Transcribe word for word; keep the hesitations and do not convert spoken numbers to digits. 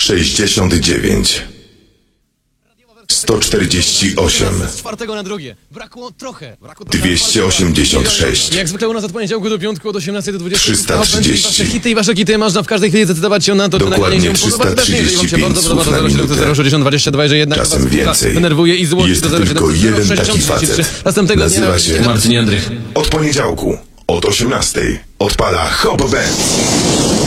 sześćdziesiąt dziewięć, sto czterdzieści osiem, Z czwartego na drugie. Brakło trochę. Brakło dwieście osiemdziesiąt sześć, Jak zwykle u nas od poniedziałku do piątku od osiemnastej do dwudziestej. trzysta trzydzieści. Wasze hity i wasze kity można w każdej chwili zdecydować się na to, czy Dokładnie nagranie się podoba. trzysta Jeżeli wam się trzydzieści bardzo pięć podoba, słów to na zero siedem minutę. zero sześćdziesiąt dwadzieścia dwa, jeżeli jednak Czasem was więcej. denerwuje i złości, Jest to zero siedem tylko jeden taki sześćdziesiąt trzydzieści trzy. facet. Następnego Nazywa dnia się Marcin Jędrych. Od poniedziałku, od osiemnastej odpala Hop Band.